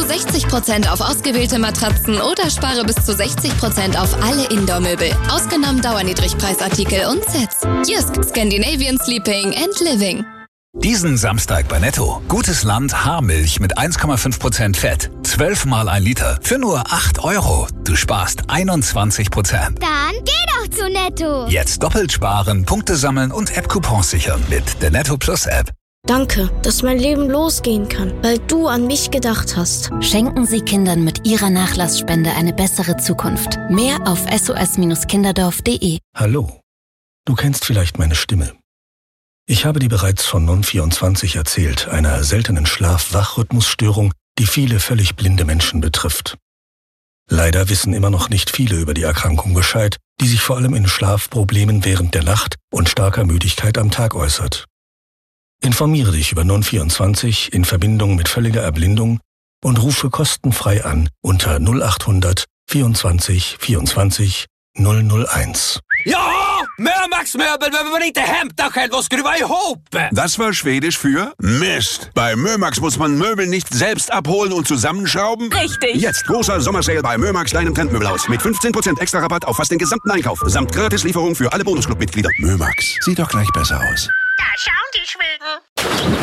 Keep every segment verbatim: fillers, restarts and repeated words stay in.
sechzig Prozent auf ausgewählte Matratzen oder spare bis zu sechzig Prozent auf alle Indoor-Möbel. Ausgenommen Dauerniedrigpreisartikel und Sets. Jysk, Scandinavian Sleeping and Living. Diesen Samstag bei Netto. Gutes Land Haarmilch mit eins Komma fünf Prozent Fett. Zwölfmal ein Liter für nur acht Euro. Du sparst einundzwanzig Prozent. Dann geh doch zu Netto. Jetzt doppelt sparen, Punkte sammeln und App-Coupons sichern mit der Netto Plus App. Danke, dass mein Leben losgehen kann, weil du an mich gedacht hast. Schenken Sie Kindern mit Ihrer Nachlassspende eine bessere Zukunft. Mehr auf S O S Kinderdorf Punkt de. Hallo, du kennst vielleicht meine Stimme. Ich habe dir bereits von Non vierundzwanzig erzählt, einer seltenen Schlaf-Wach-Rhythmusstörung, die viele völlig blinde Menschen betrifft. Leider wissen immer noch nicht viele über die Erkrankung Bescheid, die sich vor allem in Schlafproblemen während der Nacht und starker Müdigkeit am Tag äußert. Informiere dich über Non vierundzwanzig in Verbindung mit völliger Erblindung und rufe kostenfrei an unter null achthundert vierundzwanzig vierundzwanzig null null eins. Ja, Mömax-Möbel behöver man inte hämta själv och skruva ihop. Das war Schwedisch für Mist. Bei Mömax muss man Möbel nicht selbst abholen und zusammenschrauben. Richtig. Jetzt großer Sommersale bei Mömax, deinem Trendmöbelhaus. Mit fünfzehn Prozent extra Rabatt auf fast den gesamten Einkauf. Samt Gratislieferung für alle Bonusclub-Mitglieder. Mömax, sieht doch gleich besser aus. Da schauen die Schweden.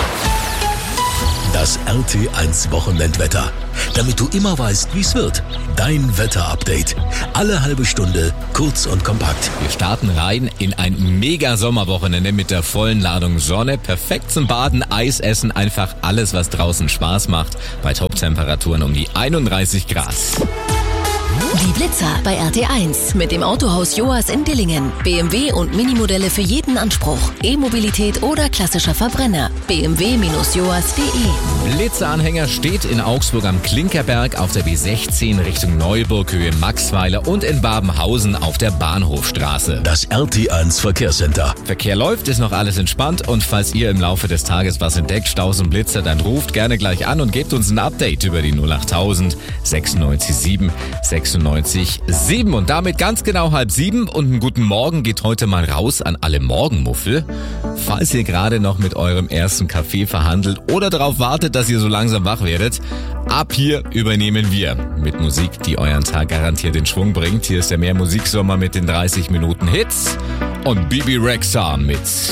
Das R T eins Wochenendwetter. Damit du immer weißt, wie es wird. Dein Wetterupdate. Alle halbe Stunde, kurz und kompakt. Wir starten rein in ein Mega-Sommerwochenende mit der vollen Ladung Sonne. Perfekt zum Baden, Eis essen, einfach alles, was draußen Spaß macht. Bei Top-Temperaturen um die einunddreißig Grad. Die Blitzer bei R T eins mit dem Autohaus Joas in Dillingen. B M W und Minimodelle für jeden Anspruch. E-Mobilität oder klassischer Verbrenner. b m w Bindestrich joas Punkt de. Blitzeranhänger steht in Augsburg am Klinkerberg auf der B sechzehn Richtung Neuburg, Höhe Maxweiler und in Babenhausen auf der Bahnhofstraße. Das R T eins Verkehrscenter. Verkehr läuft, ist noch alles entspannt und falls ihr im Laufe des Tages was entdeckt, Staus und Blitzer, dann ruft gerne gleich an und gebt uns ein Update über die null achttausend sechsundneunzig sieben sechsundneunzig sieben. Und damit ganz genau halb sieben und einen guten Morgen geht heute mal raus an alle Morgenmuffel. Falls ihr gerade noch mit eurem ersten Kaffee verhandelt oder darauf wartet, dass ihr so langsam wach werdet, ab hier übernehmen wir mit Musik, die euren Tag garantiert in Schwung bringt. Hier ist der Mehr Musiksommer mit den dreißig Minuten Hits und Bibi Rexha mit